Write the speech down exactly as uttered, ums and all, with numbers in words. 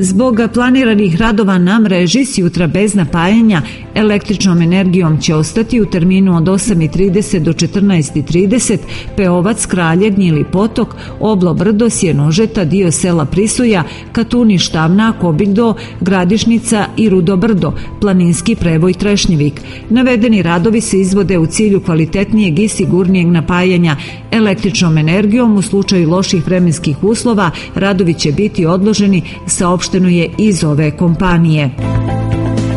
Zbog planiranih radova na mreži s jutra bez napajanja električnom energijom će ostati u terminu od osam i trideset do četrnaest i trideset Peovac, Kralje, Gnjili Potok, Oblo Brdo, Sjenožeta, dio sela Prisuja, Katuni, Štavna, Kobildo, Gradišnica i Rudo Brdo, Planinski prevoj Trešnjevik. Navedeni radovi se izvode u cilju kvalitetnijeg i sigurnijeg napajanja električnom energijom. U slučaju loših vremenskih uslova radovi će biti odloženi, saopšteno je iz ove kompanije.